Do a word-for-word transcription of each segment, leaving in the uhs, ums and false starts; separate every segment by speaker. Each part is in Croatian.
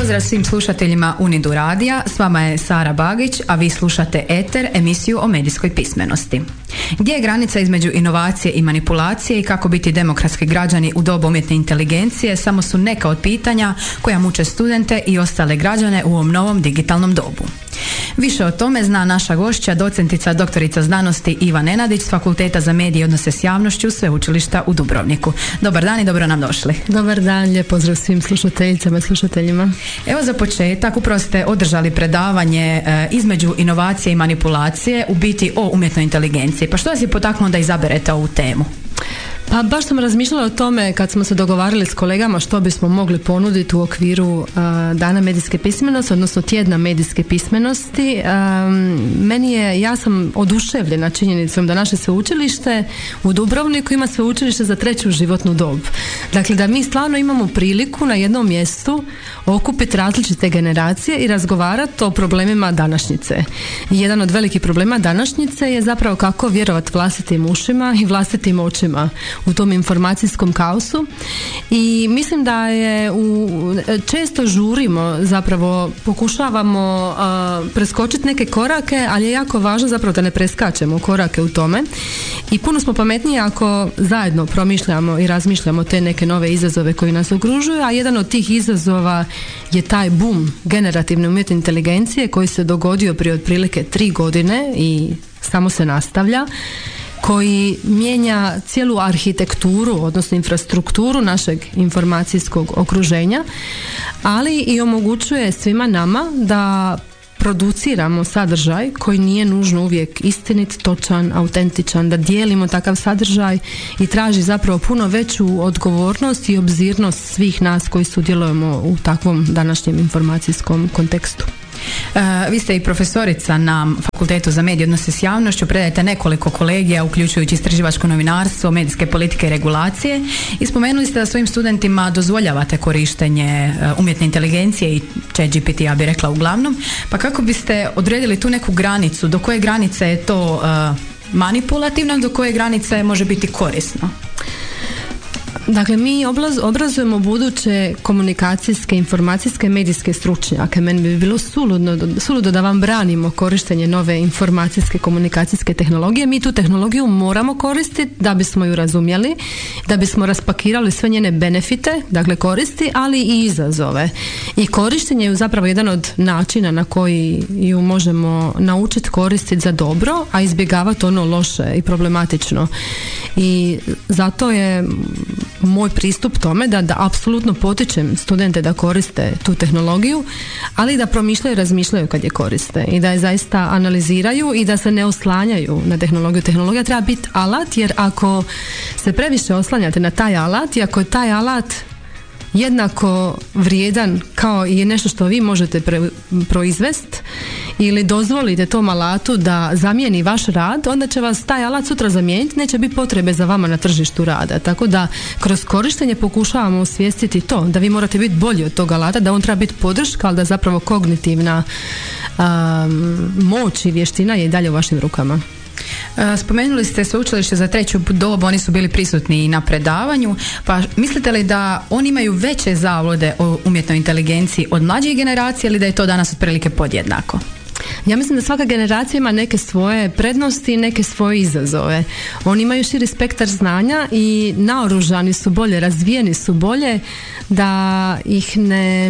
Speaker 1: Pozdrav svim slušateljima Unidu radija, s vama je Sara Bagić, a vi slušate Eter, emisiju o medijskoj pismenosti. Gdje je granica između inovacije i manipulacije i kako biti demokratski građani u dobu umjetne inteligencije samo su neka od pitanja koja muče studente i ostale građane u ovom novom digitalnom dobu. Više o tome zna naša gošća, docentica doktorica znanosti Iva Nenadić s Fakulteta za medije i odnose s javnošću Sveučilišta u Dubrovniku. Dobar dan i dobro nam došli.
Speaker 2: Dobar dan, lijep pozdrav svim slušateljicama i slušateljima.
Speaker 1: Evo za početak, upravo ste održali predavanje e, između inovacije i manipulacije, u biti o umjetnoj inteligenciji. Pa što vas je potaknulo da izaberete ovu temu?
Speaker 2: Pa baš sam razmišljala o tome kad smo se dogovarali s kolegama što bismo mogli ponuditi u okviru uh, Dana medijske pismenosti, odnosno tjedna medijske pismenosti. Um, meni je, ja sam oduševljena činjenicom da naše sveučilište u Dubrovniku ima sveučilište za treću životnu dob. Dakle, da mi stvarno imamo priliku na jednom mjestu okupiti različite generacije i razgovarati o problemima današnjice. I jedan od velikih problema današnjice je zapravo kako vjerovati vlastitim ušima i vlastitim očima u tom informacijskom kaosu i mislim da je u, često žurimo, zapravo pokušavamo uh, preskočiti neke korake, ali je jako važno zapravo da ne preskačemo korake u tome i puno smo pametniji ako zajedno promišljamo i razmišljamo te neke nove izazove koji nas okružuju, a jedan od tih izazova je taj boom generativne umjetne inteligencije koji se dogodio prije otprilike tri godine i samo se nastavlja, koji mijenja cijelu arhitekturu, odnosno infrastrukturu našeg informacijskog okruženja, ali i omogućuje svima nama da produciramo sadržaj koji nije nužno uvijek istinit, točan, autentičan, da dijelimo takav sadržaj i traži zapravo puno veću odgovornost i obzirnost svih nas koji sudjelujemo u takvom današnjem informacijskom kontekstu.
Speaker 1: Uh, vi ste i profesorica na Fakultetu za medije i odnose s javnošću, predajete nekoliko kolegija uključujući istraživačko novinarstvo, medijske politike i regulacije i spomenuli ste da svojim studentima dozvoljavate korištenje uh, umjetne inteligencije i chat G P T, ja bih rekla uglavnom, pa kako biste odredili tu neku granicu, do koje granice je to uh, manipulativno, do koje granice može biti korisno?
Speaker 2: Dakle, mi oblaz, obrazujemo buduće komunikacijske, informacijske, medijske stručnjake. Meni bi bilo suludo, suludo da vam branimo korištenje nove informacijske, komunikacijske tehnologije. Mi tu tehnologiju moramo koristiti da bismo ju razumjeli, da bismo raspakirali sve njene benefite, dakle koristi, ali i izazove. I korištenje je zapravo jedan od načina na koji ju možemo naučiti koristiti za dobro, a izbjegavati ono loše i problematično. I zato je moj pristup tome da, da apsolutno potičem studente da koriste tu tehnologiju, ali da promišljaju i razmišljaju kad je koriste i da je zaista analiziraju i da se ne oslanjaju na tehnologiju. Tehnologija treba biti alat, jer ako se previše oslanjate na taj alat i ako je taj alat jednako vrijedan kao i nešto što vi možete pre, proizvest ili dozvolite tom alatu da zamijeni vaš rad, onda će vas taj alat sutra zamijeniti, neće biti potrebe za vama na tržištu rada. Tako da kroz korištenje pokušavamo osvijestiti to, da vi morate biti bolji od tog alata, da on treba biti podrška, ali da zapravo kognitivna um, moć i vještina je i dalje u vašim rukama.
Speaker 1: Spomenuli ste sveučilište za treću dobu, oni su bili prisutni i na predavanju, pa mislite li da oni imaju veće zavode o umjetnoj inteligenciji od mlađih generacija ili da je to danas otprilike podjednako?
Speaker 2: Ja mislim da svaka generacija ima neke svoje prednosti i neke svoje izazove. Oni imaju širi spektar znanja i naoružani su bolje, razvijeni su bolje, da ih ne...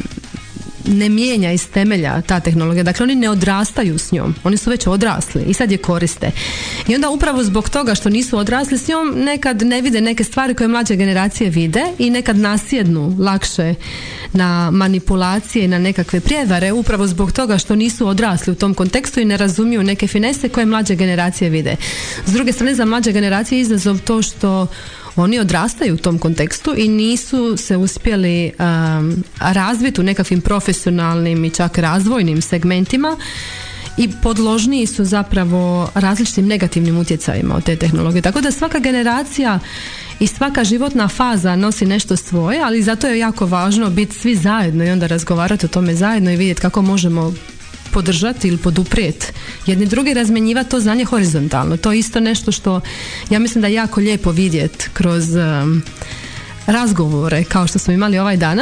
Speaker 2: ne mijenja iz temelja ta tehnologija. Dakle, oni ne odrastaju s njom. Oni su već odrasli i sad je koriste. I onda upravo zbog toga što nisu odrasli s njom, nekad ne vide neke stvari koje mlađe generacije vide i nekad nasjednu lakše na manipulacije i na nekakve prijevare upravo zbog toga što nisu odrasli u tom kontekstu i ne razumiju neke finese koje mlađe generacije vide. S druge strane, za mlađe generacije je izazov to što oni odrastaju u tom kontekstu i nisu se uspjeli um, razviti u nekakvim profesionalnim i čak razvojnim segmentima i podložniji su zapravo različitim negativnim utjecajima od te tehnologije. Tako da svaka generacija i svaka životna faza nosi nešto svoje, ali zato je jako važno biti svi zajedno i onda razgovarati o tome zajedno i vidjeti kako možemo podržati ili poduprijeti jedni drugi, razmjenjivati to znanje horizontalno. To je isto nešto što ja mislim da je jako lijepo vidjeti kroz um, razgovore kao što smo imali ovaj danas,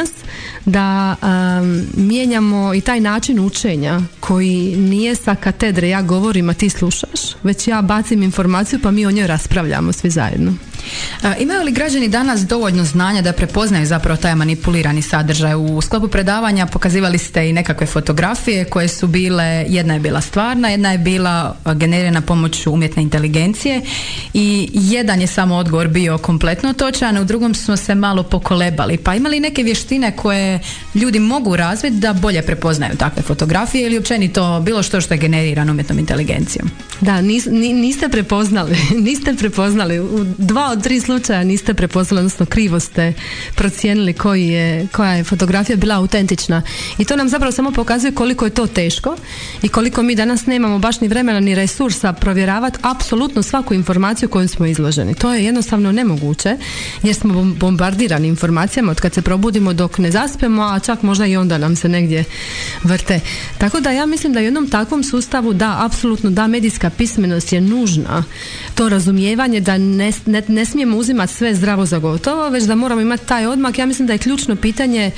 Speaker 2: da um, mijenjamo i taj način učenja koji nije sa katedre ja govorim a ti slušaš, već ja bacim informaciju pa mi o njoj raspravljamo svi zajedno.
Speaker 1: A, imaju li građani danas dovoljno znanja da prepoznaju zapravo taj manipulirani sadržaj? U sklopu predavanja pokazivali ste i nekakve fotografije koje su bile, jedna je bila stvarna, jedna je bila generirana pomoću umjetne inteligencije i jedan je samo odgovor bio kompletno točan, u drugom smo se malo pokolebali. Pa ima li neke vještine koje ljudi mogu razviti da bolje prepoznaju takve fotografije ili općenito bilo što što je generirano umjetnom inteligencijom?
Speaker 2: Da, nis, niste prepoznali, niste prepoznali. U dva od tri slučaja niste prepoznali, odnosno krivo ste procijenili koji je, koja je fotografija bila autentična. I to nam zapravo samo pokazuje koliko je to teško i koliko mi danas nemamo baš ni vremena ni resursa provjeravati apsolutno svaku informaciju koju smo izloženi. To je jednostavno nemoguće jer smo bombardirani informacijama od kad se probudimo dok ne zaspemo, a čak možda i onda nam se negdje vrte. Tako da ja mislim da u jednom takvom sustavu da, apsolutno da, medijska pismenost je nužna. To razumijevanje da ne, ne, ne smijemo uzimati sve zdravo za gotovo, već da moramo imati taj odmak. Ja mislim da je ključno pitanje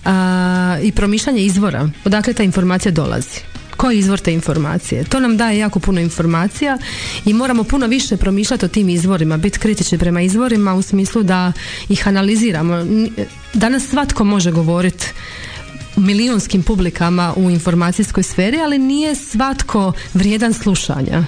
Speaker 2: a, i promišljanje izvora. Odakle ta informacija dolazi? Koji je izvor te informacije? To nam daje jako puno informacija i moramo puno više promišljati o tim izvorima, biti kritični prema izvorima u smislu da ih analiziramo. Danas svatko može govoriti milijunskim publikama u informacijskoj sferi, ali nije svatko vrijedan slušanja.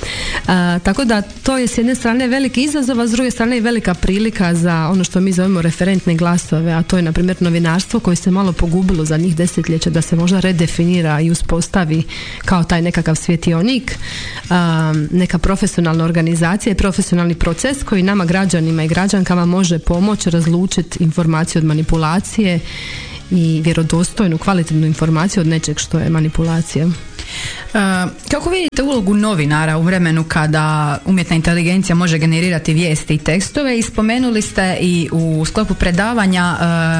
Speaker 2: A, tako da to je s jedne strane veliki izazov, a s druge strane i velika prilika za ono što mi zovemo referentne glasove, a to je na primjer novinarstvo koje se malo pogubilo za njih desetljeća da se možda redefinira i uspostavi kao taj nekakav svjetionik, a, neka profesionalna organizacija i profesionalni proces koji nama građanima i građankama može pomoći razlučiti informaciju od manipulacije i vjerodostojnu, kvalitetnu informaciju od nečeg što je manipulacija.
Speaker 1: Uh, kako vidite ulogu novinara u vremenu kada umjetna inteligencija može generirati vijesti i tekstove? I spomenuli ste i u sklopu predavanja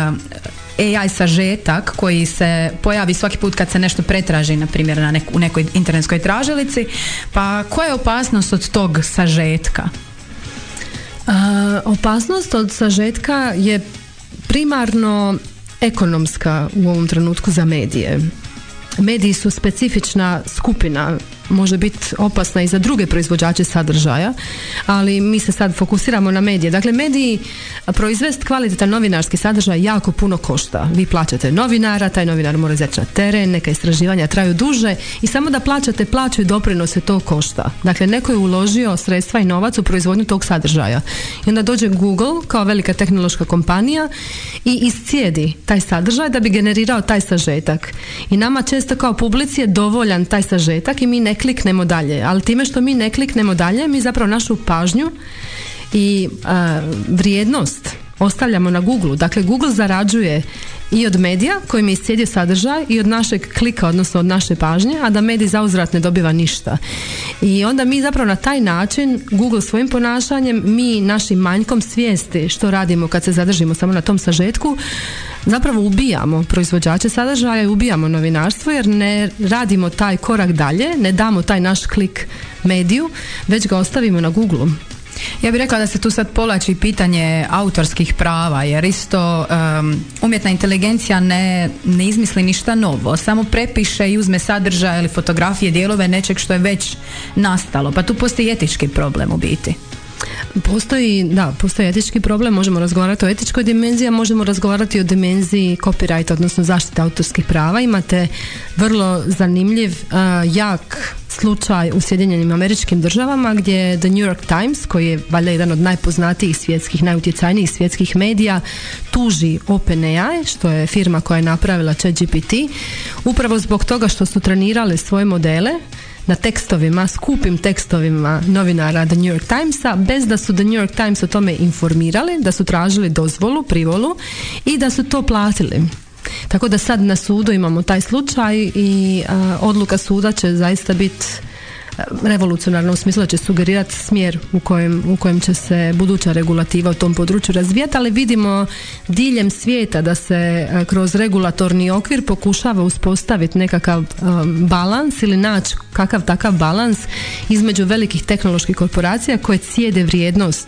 Speaker 1: uh, A I sažetak koji se pojavi svaki put kad se nešto pretraži, na primjer na neku, u nekoj internetskoj tražilici. Pa koja je opasnost od tog sažetka?
Speaker 2: Uh, opasnost od sažetka je primarno ekonomska u ovom trenutku za medije. Mediji su specifična skupina, može biti opasna i za druge proizvođače sadržaja, ali mi se sad fokusiramo na medije. Dakle, mediji proizvest kvalitetan novinarski sadržaj jako puno košta. Vi plaćate novinara, taj novinar mora izaći na teren, neka istraživanja traju duže i samo da plaćate plaću i doprinose to košta. Dakle, neko je uložio sredstva i novac u proizvodnju tog sadržaja. I onda dođe Google kao velika tehnološka kompanija i iscijedi taj sadržaj da bi generirao taj sažetak. I nama često kao publici je dovoljan taj sažetak i mi ne kliknemo dalje, ali time što mi ne kliknemo dalje, mi zapravo našu pažnju i a, vrijednost ostavljamo na Google. Dakle, Google zarađuje i od medija kojim je iscijedio sadržaj i od našeg klika, odnosno od naše pažnje, a da medij zauzvrat ne dobiva ništa. I onda mi zapravo na taj način, Google svojim ponašanjem, mi našim manjkom svijesti što radimo kad se zadržimo samo na tom sažetku, zapravo ubijamo proizvođače sadržaja i ubijamo novinarstvo jer ne radimo taj korak dalje, ne damo taj naš klik mediju, već ga ostavimo na Google.
Speaker 1: Ja bih rekla da se tu sad povlači pitanje autorskih prava, jer isto um, umjetna inteligencija ne, ne izmisli ništa novo, samo prepiše i uzme sadržaj ili fotografije, dijelove nečeg što je već nastalo, pa tu postoji etički problem u biti.
Speaker 2: Postoji, da, postoji etički problem, možemo razgovarati o etičkoj dimenziji, a možemo razgovarati o dimenziji copyright, odnosno zaštite autorskih prava. Imate vrlo zanimljiv, uh, jak slučaj u Sjedinjenim Američkim Državama gdje je The New York Times, koji je valjda jedan od najpoznatijih svjetskih, najutjecajnijih svjetskih medija, tuži OpenAI, što je firma koja je napravila ChatGPT, upravo zbog toga što su trenirali svoje modele na tekstovima, skupim tekstovima novinara The New York Timesa, bez da su The New York Times o tome informirali, da su tražili dozvolu, privolu i da su to platili. Tako da sad na sudu imamo taj slučaj i a, odluka suda će zaista biti revolucionarno u smislu da će sugerirati smjer u kojem, u kojem će se buduća regulativa u tom području razvijati, ali vidimo diljem svijeta da se kroz regulatorni okvir pokušava uspostaviti nekakav um, balans ili naći kakav takav balans između velikih tehnoloških korporacija koje cijede vrijednost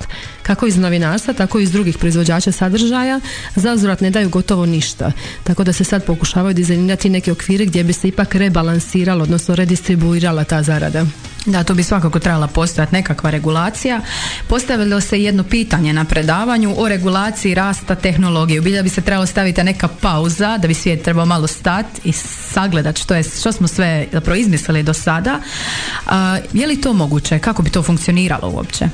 Speaker 2: kako iz novinarstva, tako i iz drugih proizvođača sadržaja, za uzvrat ne daju gotovo ništa. Tako da se sad pokušavaju dizajnirati neke okvire gdje bi se ipak rebalansiralo, odnosno redistribuirala ta zarada.
Speaker 1: Da, tu bi svakako trebala postojati nekakva regulacija. Postavilo se jedno pitanje na predavanju o regulaciji rasta tehnologije. Bilja bi se trebalo staviti neka pauza, da bi svijet trebao malo stati i sagledati što, je, što smo sve zapravo izmislili do sada. A, je li to moguće? Kako bi to funkcioniralo uopće?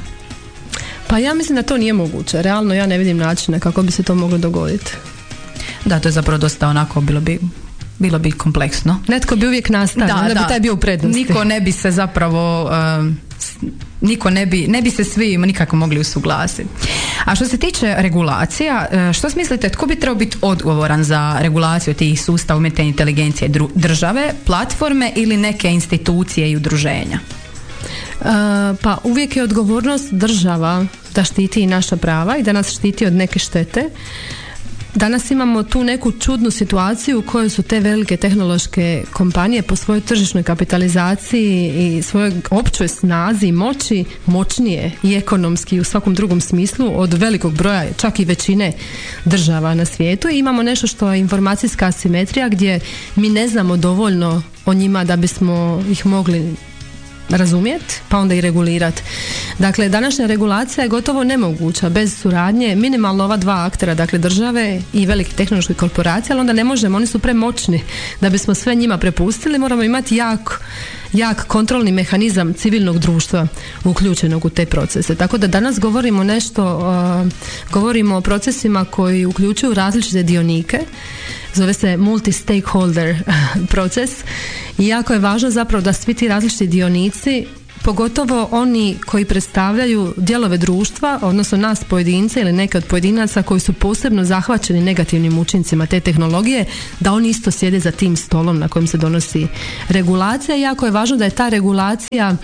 Speaker 2: Pa ja mislim da to nije moguće. Realno ja ne vidim načina kako bi se to moglo dogoditi.
Speaker 1: Da, to je zapravo dosta onako bilo bi... bilo bi kompleksno.
Speaker 2: Netko bi uvijek nastavio, onda
Speaker 1: da,
Speaker 2: bi taj bio u prednosti.
Speaker 1: Niko ne bi se zapravo uh, niko ne bi, ne bi se svi nikako mogli usuglasiti. A što se tiče regulacija, uh, što smislite, tko bi trebao biti odgovoran za regulaciju tih sustava umjetne inteligencije, dru- države, platforme ili neke institucije i udruženja?
Speaker 2: Uh, pa uvijek je odgovornost država da štiti i naša prava i da nas štiti od neke štete. Danas imamo tu neku čudnu situaciju u kojoj su te velike tehnološke kompanije po svojoj tržišnoj kapitalizaciji i svojoj općoj snazi i moći moćnije i ekonomski i u svakom drugom smislu od velikog broja, čak i većine država na svijetu. I imamo nešto što je informacijska asimetrija gdje mi ne znamo dovoljno o njima da bismo ih mogli razumjeti, pa onda i regulirati. Dakle, današnja regulacija je gotovo nemoguća bez suradnje minimalno ova dva aktera, dakle države i velike tehnološke korporacije, ali onda ne možemo, oni su premoćni da bismo sve njima prepustili, moramo imati jak, jak kontrolni mehanizam civilnog društva uključenog u te procese. Tako da danas govorimo nešto, uh, govorimo o procesima koji uključuju različite dionike, zove se multi-stakeholder proces i jako je važno zapravo da svi ti različiti dionici, pogotovo oni koji predstavljaju dijelove društva, odnosno nas pojedince ili neke od pojedinaca koji su posebno zahvaćeni negativnim učincima te tehnologije, da oni isto sjede za tim stolom na kojem se donosi regulacija. I jako je važno da je ta regulacija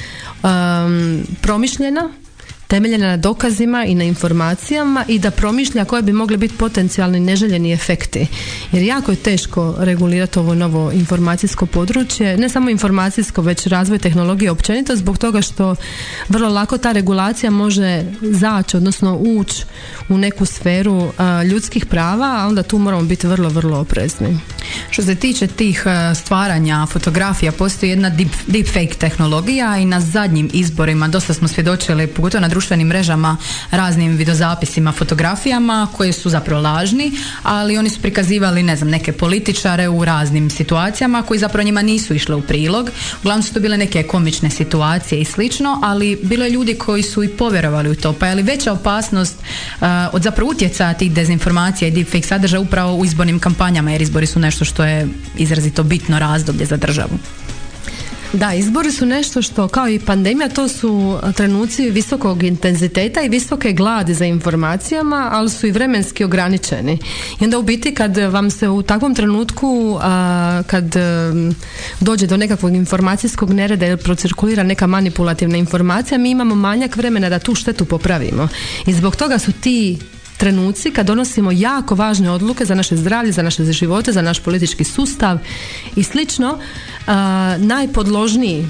Speaker 2: um, promišljena, temeljena na dokazima i na informacijama i da promišlja koje bi mogli biti potencijalni neželjeni efekti. Jer jako je teško regulirati ovo novo informacijsko područje, ne samo informacijsko, već razvoj tehnologije općenito, zbog toga što vrlo lako ta regulacija može zaći, odnosno ući u neku sferu a, ljudskih prava, a onda tu moramo biti vrlo, vrlo oprezni.
Speaker 1: Što se tiče tih stvaranja fotografija, postoji jedna deep, deepfake tehnologija i na zadnjim izborima dosta smo svjedočili, pogotovo na društvenim mrežama, raznim videozapisima, fotografijama koje su zapravo lažni, ali oni su prikazivali, ne znam, neke političare u raznim situacijama koji zapravo njima nisu išle u prilog. Uglavnom su to bile neke komične situacije i slično, ali bilo je ljudi koji su i povjerovali u to. Pa je li veća opasnost uh, od zapravo utjecaja tih dezinformacija i deepfake sadržaja upravo u izbornim kampanjama, jer izbori su nešto što je izrazito bitno razdoblje za državu?
Speaker 2: Da, izbori su nešto što, kao i pandemija, to su trenuci visokog intenziteta i visoke gladi za informacijama, ali su i vremenski ograničeni. I onda u biti kad vam se u takvom trenutku, a, kad a, dođe do nekakvog informacijskog nereda ili procirkulira neka manipulativna informacija, mi imamo manjak vremena da tu štetu popravimo. I zbog toga su ti trenuci kad donosimo jako važne odluke za naše zdravlje, za naše živote, za naš politički sustav i slično, uh, najpodložniji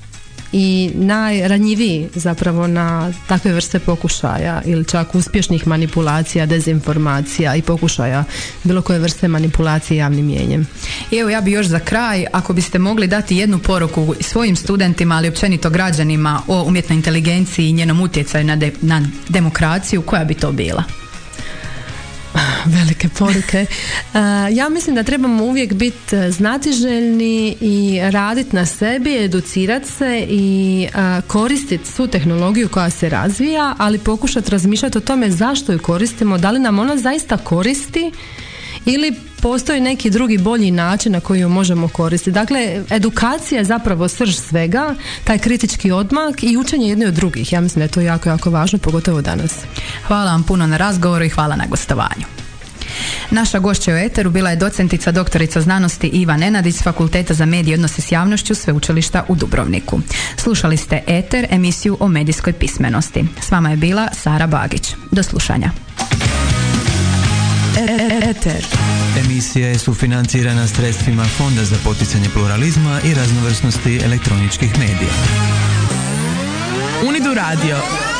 Speaker 2: i najranjiviji zapravo na takve vrste pokušaja ili čak uspješnih manipulacija, dezinformacija i pokušaja bilo koje vrste manipulacije javnim mnijenjem.
Speaker 1: I evo, ja bi još za kraj, ako biste mogli dati jednu poruku svojim studentima, ali općenito građanima, o umjetnoj inteligenciji i njenom utjecaju na, de, na demokraciju, koja bi to bila?
Speaker 2: Velike poruke. Uh, ja mislim da trebamo uvijek biti znatiželjni i raditi na sebi, educirati se i uh, koristiti svu tehnologiju koja se razvija, ali pokušati razmišljati o tome zašto ju koristimo, da li nam ona zaista koristi ili postoji neki drugi bolji način na koji ju možemo koristiti. Dakle, edukacija je zapravo srž svega, taj kritički odmak i učenje jedne od drugih. Ja mislim da je to jako, jako važno, pogotovo danas.
Speaker 1: Hvala vam puno na razgovoru i hvala na gostovanju. Naša gošća u eteru bila je docentica doktorica znanosti Iva Nenadić s Fakulteta za medije i odnose s javnošću Sveučilišta u Dubrovniku. Slušali ste Eter, emisiju o medijskoj pismenosti. S vama je bila Sara Bagić. Do slušanja.
Speaker 3: Eter. Emisija je sufinancirana sredstvima Fonda za poticanje pluralizma i raznovrsnosti elektroničkih medija.
Speaker 4: Unidu radio.